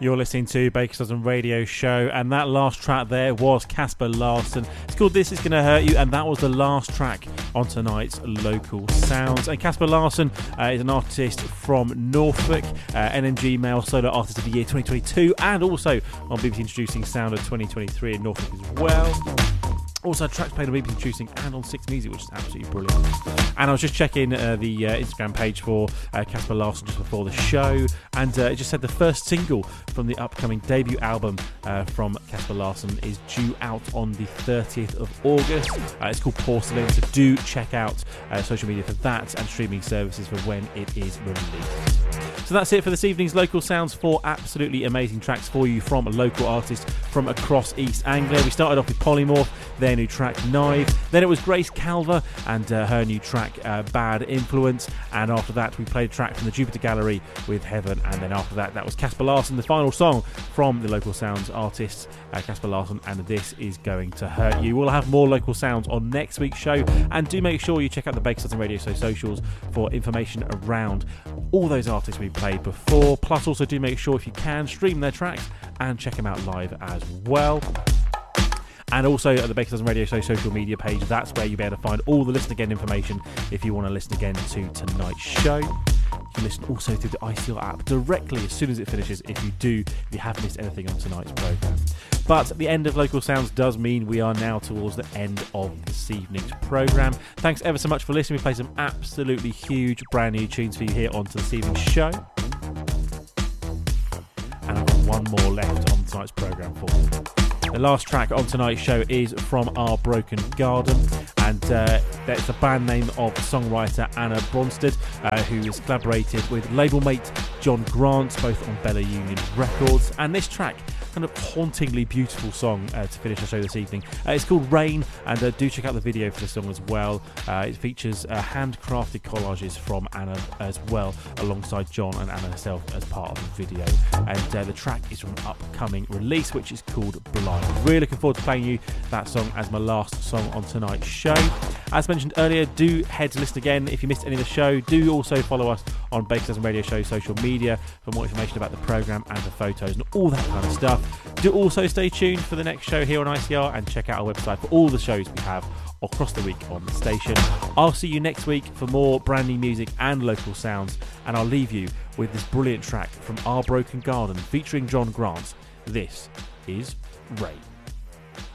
You're listening to Baker's Dozen Radio Show, and that last track there was Casper Larsson. It's called This Is Gonna Hurt You, and that was the last track on tonight's Local Sounds. And Casper Larsson is an artist from Norfolk, NMG Male Solo Artist of the Year 2022, and also on BBC Introducing Sound of 2023 in Norfolk as well. Also, tracks played on BBC Introducing and on Six Music, which is absolutely brilliant. And I was just checking the Instagram page for Casper Larsson just before the show, and it just said the first single from the upcoming debut album from Casper Larsson is due out on the 30th of August. It's called Porcelain, so do check out social media for that and streaming services for when it is released. So that's it for this evening's Local Sounds. 4 absolutely amazing tracks for you from a local artist from across East Anglia. We started off with Polymorph, their new track Knife. Then it was Grace Calver and her new track Bad Influence. And after that we played a track from the Jupiter Gallery with Heaven. And then after that was Casper Larsson, the final song from the Local Sounds artist Casper Larsson, and This Is Going to Hurt You. We'll have more Local Sounds on next week's show, and do make sure you check out the Baker's Dozen Radio Show socials for information around all those artists we played before. Plus also do make sure, if you can, stream their tracks and check them out live as well. And also at the Baker's Dozen Radio Show social media page, that's where you'll be able to find all the listen again information if you want to listen again to tonight's show. You can listen also through the ICR app directly as soon as it finishes if you have missed anything on tonight's programme. But the end of Local Sounds does mean we are now towards the end of this evening's programme. Thanks ever so much for listening. We play some absolutely huge brand new tunes for you here onto this evening's show. And I've got one more left on tonight's programme for you. The last track on tonight's show is from Our Broken Garden, and that's the band name of songwriter Anna Bronsted, who has collaborated with label mate John Grant, both on Bella Union Records. And this track, kind of hauntingly beautiful song to finish the show this evening. It's called Rain, and do check out the video for the song as well. It features handcrafted collages from Anna as well, alongside John and Anna herself as part of the video. And the track is from an upcoming release, which is called Blind. Really looking forward to playing you that song as my last song on tonight's show. As mentioned earlier, do head to listen again if you missed any of the show. Do also follow us on Baker's Dozen Radio Show social media for more information about the programme and the photos and all that kind of stuff. Do also stay tuned for the next show here on ICR, and check out our website for all the shows we have across the week on the station. I'll see you next week for more brand new music and Local Sounds, and I'll leave you with this brilliant track from Our Broken Garden featuring John Grant. This is Rain.